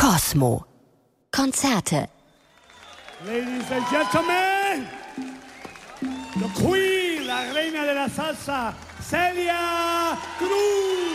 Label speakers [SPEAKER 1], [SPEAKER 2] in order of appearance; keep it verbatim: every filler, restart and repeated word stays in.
[SPEAKER 1] Cosmo. Konzerte.
[SPEAKER 2] Ladies and gentlemen, the queen, la reina de la salsa, Celia Cruz.